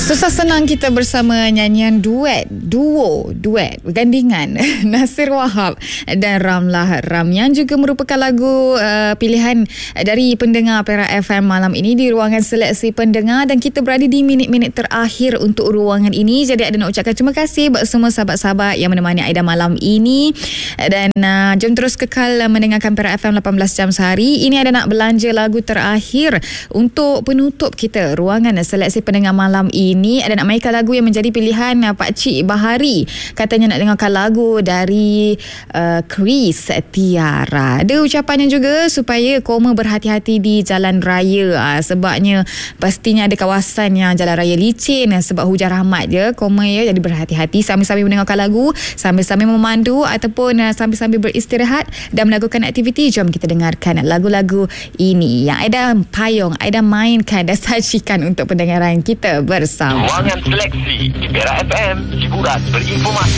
Susah senang kita bersama nyanyian duet bergandingan Nasir Wahab dan Ramlah Ramyan, juga merupakan lagu pilihan dari pendengar Perak FM malam ini di ruangan seleksi pendengar, dan kita berada di minit-minit terakhir untuk ruangan ini. Jadi Aida nak ucapkan terima kasih buat semua sahabat-sahabat yang menemani Aida malam ini, dan jom terus kekal mendengarkan Perak FM 18 jam sehari. Ini Aida nak belanja lagu terakhir untuk penutup kita ruangan seleksi pendengar malam ini. Ada nak mainkan lagu yang menjadi pilihan Pak Cik Bahari. Katanya nak dengarkan lagu dari Chris Tiara. Ada ucapannya juga supaya koma berhati-hati di jalan raya. Sebabnya pastinya ada kawasan yang jalan raya licin sebab hujan rahmat je. Koma ya, jadi berhati-hati sambil-sambil mendengarkan lagu, sambil-sambil memandu ataupun sambil-sambil beristirahat dan melakukan aktiviti. Jom kita dengarkan lagu-lagu ini yang Aida payung, Aida mainkan dan sajikan untuk pendengaran kita bersama. Ruangan seleksi di Perak FM, hiburan berinformasi.